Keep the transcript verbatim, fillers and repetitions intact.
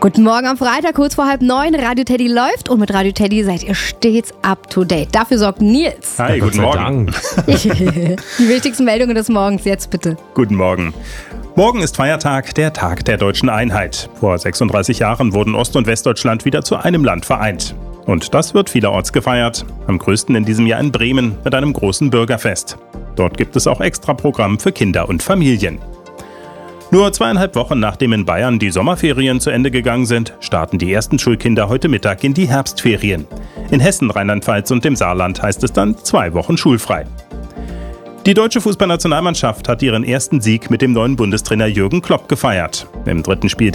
Guten Morgen am Freitag, kurz vor halb neun. Radio Teddy läuft und mit Radio Teddy seid ihr stets up to date. Dafür sorgt Nils. Hi, ja, guten Morgen. Die wichtigsten Meldungen des Morgens jetzt bitte. Guten Morgen. Morgen ist Feiertag, der Tag der deutschen Einheit. Vor sechsunddreißig Jahren wurden Ost- und Westdeutschland wieder zu einem Land vereint. Und das wird vielerorts gefeiert. Am größten in diesem Jahr in Bremen mit einem großen Bürgerfest. Dort gibt es auch Extraprogramm für Kinder und Familien. Nur zweieinhalb Wochen nachdem in Bayern die Sommerferien zu Ende gegangen sind, starten die ersten Schulkinder heute Mittag in die Herbstferien. In Hessen, Rheinland-Pfalz und dem Saarland heißt es dann zwei Wochen schulfrei. Die deutsche Fußballnationalmannschaft hat ihren ersten Sieg mit dem neuen Bundestrainer Jürgen Klopp gefeiert. Im dritten Spiel